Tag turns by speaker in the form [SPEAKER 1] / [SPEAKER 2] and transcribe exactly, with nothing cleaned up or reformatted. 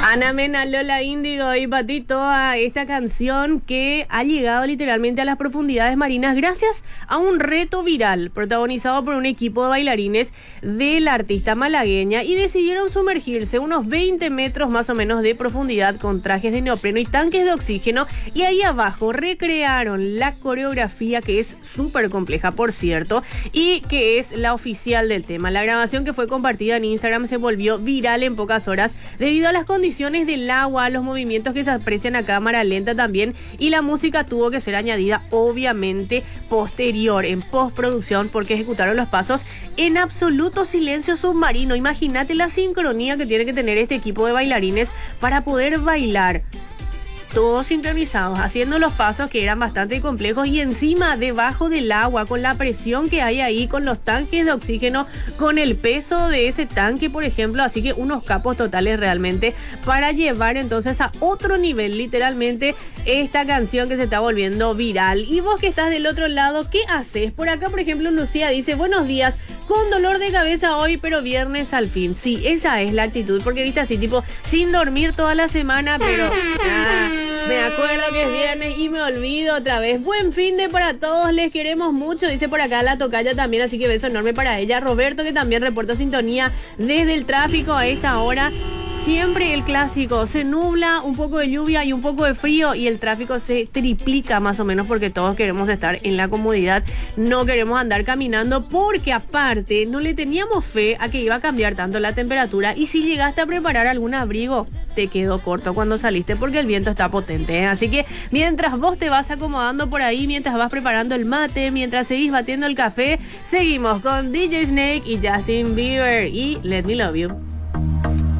[SPEAKER 1] Ana Mena, Lola Índigo y Patito, a esta canción que ha llegado literalmente a las profundidades marinas gracias a un reto viral protagonizado por un equipo de bailarines de la artista malagueña, y decidieron sumergirse unos veinte metros más o menos de profundidad con trajes de neopreno y tanques de oxígeno, y ahí abajo recrearon la coreografía, que es súper compleja por cierto, y que es la oficial del tema. La grabación, que fue compartida en Instagram, se volvió viral en pocas horas debido a las condiciones del agua, los movimientos que se aprecian a cámara lenta también, y la música tuvo que ser añadida obviamente posterior, en postproducción, porque ejecutaron los pasos en absoluto silencio submarino. Imagínate la sincronía que tiene que tener este equipo de bailarines para poder bailar todos sincronizados, haciendo los pasos que eran bastante complejos, y encima debajo del agua, con la presión que hay ahí, con los tanques de oxígeno, con el peso de ese tanque, por ejemplo. Así que unos capos totales realmente para llevar entonces a otro nivel literalmente esta canción que se está volviendo viral. Y vos que estás del otro lado, ¿qué haces? Por acá, por ejemplo, Lucía dice: buenos días, con dolor de cabeza hoy, pero viernes al fin. Sí, esa es la actitud, porque viste así, tipo, sin dormir toda la semana, pero ah, me acuerdo que es viernes y me olvido otra vez. Buen fin de para todos, les queremos mucho, dice por acá la tocaya también, así que beso enorme para ella. Roberto, que también reporta sintonía desde el tráfico a esta hora. Siempre el clásico, se nubla, un poco de lluvia y un poco de frío, y el tráfico se triplica más o menos, porque todos queremos estar en la comodidad, no queremos andar caminando, porque aparte no le teníamos fe a que iba a cambiar tanto la temperatura, y si llegaste a preparar algún abrigo, te quedó corto cuando saliste porque el viento está potente, ¿eh? Así que mientras vos te vas acomodando por ahí, mientras vas preparando el mate, mientras seguís batiendo el café, seguimos con D J Snake y Justin Bieber y Let Me Love You.